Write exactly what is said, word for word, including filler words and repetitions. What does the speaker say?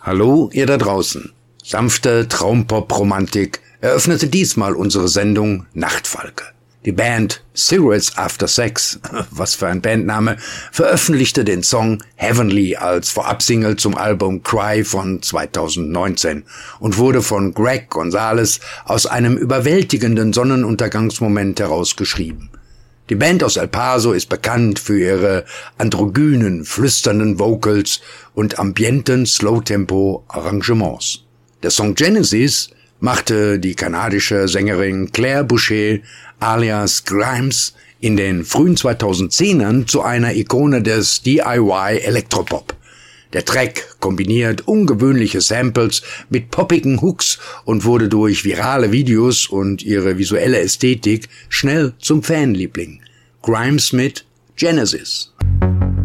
Hallo, ihr da draußen. Sanfte Traumpop-Romantik eröffnete diesmal unsere Sendung Nachtfalke. Die Band Cigarettes After Sex, was für ein Bandname, veröffentlichte den Song Heavenly als Vorabsingle zum Album Cry von zweitausendneunzehn und wurde von Greg Gonzalez aus einem überwältigenden Sonnenuntergangsmoment herausgeschrieben. Die Band aus El Paso ist bekannt für ihre androgynen, flüsternden Vocals und ambienten Slow-Tempo-Arrangements. Der Song Genesis machte die kanadische Sängerin Claire Boucher alias Grimes in den frühen zweitausendzehnern zu einer Ikone des D I Y Elektropop. Der Track kombiniert ungewöhnliche Samples mit poppigen Hooks und wurde durch virale Videos und ihre visuelle Ästhetik schnell zum Fanliebling. Grimes mit Genesis.